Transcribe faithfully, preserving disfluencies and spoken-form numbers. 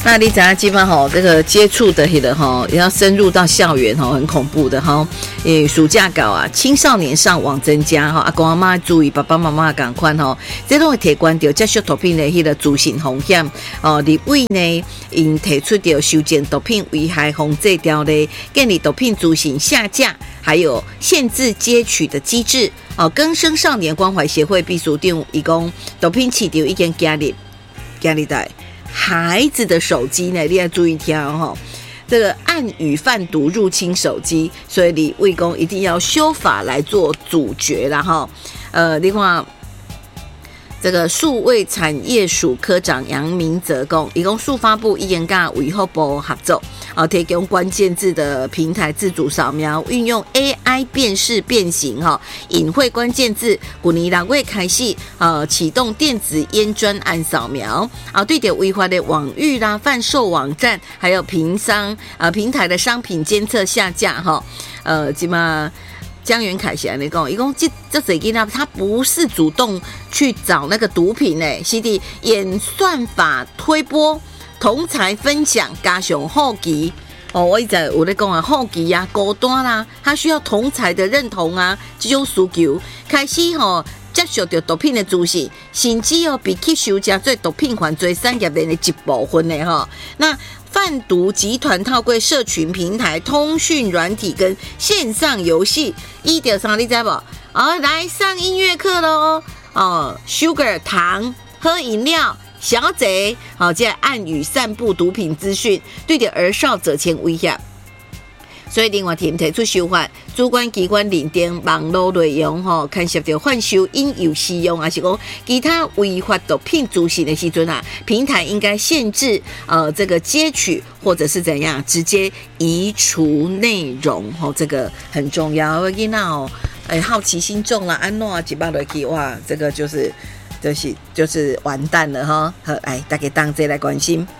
那你知道基本吼，这个接触的迄个吼，也要深入到校园吼，很恐怖的哈。诶，暑假搞啊，青少年上网增加哈，阿公阿妈注意，爸爸妈妈赶快吼，这种会提关到接触毒品的迄个自身风险哦。立委呢，因提出到修正毒品危害防治条例，建立毒品自身下架，还有限制接取的机制哦。更生少年关怀协会秘书长伊讲，毒品市场已经加入加入在。孩子的手机呢，你要注意听哈，这个暗语贩毒入侵手机，所以你卫工一定要修法来做阻绝啦哈。呃，另外这个数位产业署科长杨明泽讲，一共数发布已经跟卫福部合作，啊，提供关键字的平台自主扫描，运用 A I 辨识变形哈，隐晦关键字，去年六月开始，呃，启动电子烟专案扫描，啊，对着违法的网域啦、贩售网站，还有平商啊平台的商品监测下架哈，呃，基本上。江元凯写来讲，一共这这谁给他？他不是主动去找那个毒品诶，是的演算法推播、同才分享、加上好奇哦。我一直我在讲啊，好奇啊、高端啦，他需要同才的认同啊，这种需求开始吼、哦、接受到毒品的资讯，甚至哦被吸收加做毒品犯罪产业链的一部分的哈、哦。那贩毒集团套柜社群平台、通讯软体跟线上游戏，一点上你知不？哦，来上音乐课喽！哦 ，Sugar 糖喝饮料，小贼，好、哦，这暗语散布毒品资讯，对着儿少者前威胁。所以另外提提出修法，主管机关认定网络内容吼，牵涉到贩售、引诱、使用，还是讲其他违法毒品资讯的时阵啊，平台应该限制呃这个接取或者是怎样，直接移除内容吼，这个很重要。我囡仔哦，哎，好奇心重了，安诺几巴落去哇，这个就是就是就是完蛋了哈。好，哎，大家当这来关心。